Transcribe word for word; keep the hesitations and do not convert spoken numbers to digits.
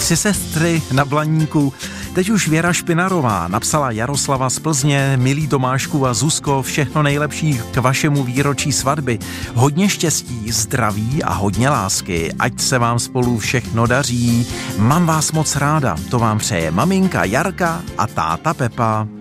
Tři sestry na Blaníku. Teď už Věra Špinarová napsala Jaroslava z Plzně, milí Tomášku a Zuzko, všechno nejlepší k vašemu výročí svatby. Hodně štěstí, zdraví a hodně lásky. Ať se vám spolu všechno daří. Mám vás moc ráda, to vám přeje maminka Jarka a táta Pepa.